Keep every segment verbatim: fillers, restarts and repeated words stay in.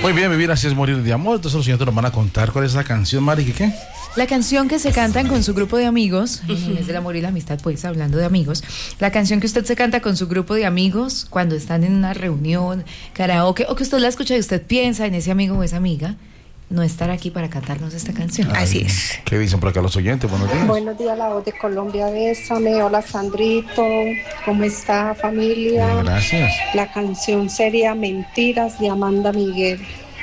Muy bien, vivir así es morir de amor. Entonces los señores nos van a contar cuál es la canción, Mari, ¿qué qué? La canción que se cantan con su grupo de amigos, en el mes del amor y la amistad, pues, hablando de amigos, la canción que usted se canta con su grupo de amigos cuando están en una reunión, karaoke, o que usted la escucha y usted piensa en ese amigo o esa amiga, no estar aquí para cantarnos esta canción. Ay, así es. ¿Qué dicen por acá los oyentes? Buenos días. Buenos días, la voz de Colombia, bésame. Hola, Sandrito. ¿Cómo está, familia? Bien, gracias. La canción sería Mentiras de Amanda Miguel.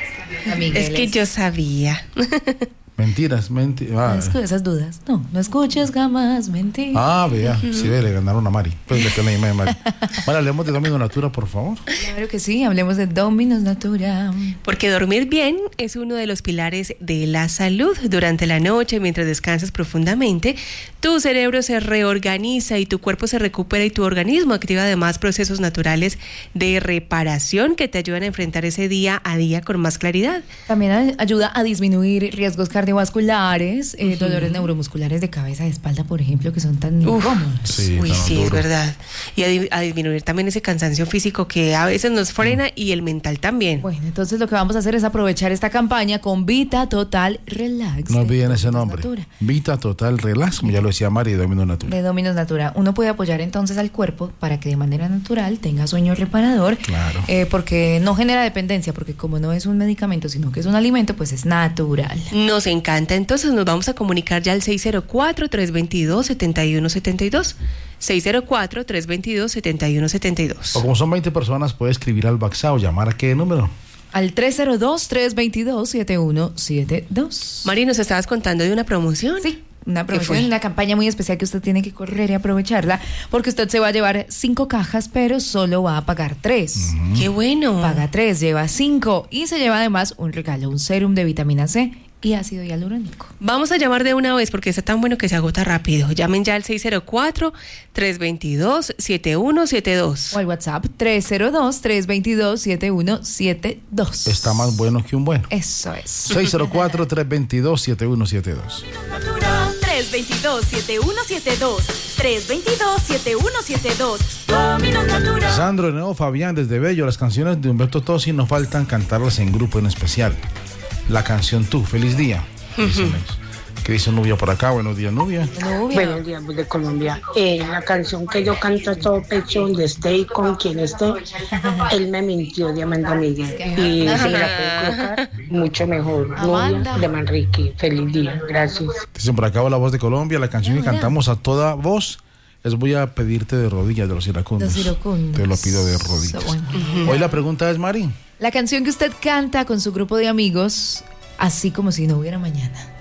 Es que yo sabía. Mentiras, mentiras. Ah. No escuches esas dudas. No, no escuches jamás mentiras. Ah, vea, sí, ve, le ganaron a Mari. Pues le quedó la imagen de Mari. Bueno, hablemos de Dominos Natura, por favor. Claro que sí, hablemos de Dominos Natura. Porque dormir bien es uno de los pilares de la salud. Durante la noche, mientras descansas profundamente, tu cerebro se reorganiza y tu cuerpo se recupera y tu organismo activa además procesos naturales de reparación que te ayudan a enfrentar ese día a día con más claridad. También ayuda a disminuir riesgos cardiovasculares, eh, uh-huh. dolores neuromusculares de cabeza, de espalda, por ejemplo, que son tan incómodos. Sí, Uy, sí, duro. Es verdad. Y a, di- a disminuir también ese cansancio físico que a veces nos frena mm. y el mental también. Bueno, entonces lo que vamos a hacer es aprovechar esta campaña con Vita Total Relax. No olviden ese nombre. Natura. Vita Total Relax, como ya lo decía Mari, de Dominos Natura. De Dominos Natura. Uno puede apoyar entonces al cuerpo para que de manera natural tenga sueño reparador. Claro. Eh, porque no genera dependencia, porque como no es un medicamento, sino que es un alimento, pues es natural. Nos encanta, entonces nos vamos a comunicar ya al seis cero cuatro, tres dos dos, siete uno siete dos. seis cero cuatro, tres dos dos, siete uno siete dos. O como son veinte personas, puede escribir al WhatsApp o llamar a qué número. Al tres cero dos, tres dos dos, siete uno siete dos. Mari, ¿nos estabas contando de una promoción? Sí. Una promoción, una campaña muy especial que usted tiene que correr y aprovecharla, porque usted se va a llevar cinco cajas, pero solo va a pagar tres. Uh-huh. ¡Qué bueno! Paga tres, lleva cinco y se lleva además un regalo, un serum de vitamina C y ácido hialurónico. Vamos a llamar de una vez porque está tan bueno que se agota rápido. Llamen ya al seis cero cuatro, tres dos dos, siete uno siete dos. O al WhatsApp tres cero dos, tres dos dos, siete uno siete dos. Está más bueno que un bueno. Eso es. seis cero cuatro, tres dos dos, siete uno siete dos. tres dos dos, siete uno siete dos. tres dos dos, siete uno siete dos. Dominos Natura. Sandro, Neo, Fabián, desde Bello, las canciones de Humberto Tosi no faltan cantarlas en grupo en especial. La canción Tú, feliz día. Uh-huh. ¿Qué dice Nubia por acá? Buenos días, Nubia. Nubia. Buenos días, de Colombia. Eh, la canción que yo canto a todo pecho, donde esté y con quien esté, él me mintió, de Amanda Miguel. Y si me la puedo colocar, mucho mejor. Amanda. Nubia de Manrique. Feliz día, gracias. Dicen por acá, la voz de Colombia, la canción que cantamos a toda voz es Voy a pedirte de rodillas, de los iracundos. Los iracundos. Te lo pido de rodillas. Bueno. Hoy la pregunta es, Mari. La canción que usted canta con su grupo de amigos, así como si no hubiera mañana.